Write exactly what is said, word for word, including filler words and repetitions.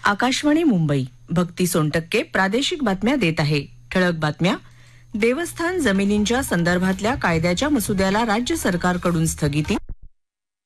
आकाशवाणी मुंबई. भक्ती सोनटक्के प्रादेशिक बातम्या देत आहे. ठळक बातम्या. देवस्थान जमिनींच्या संदर्भातल्या कायद्याच्या मसुद्याला राज्य सरकारकडून स्थगिती.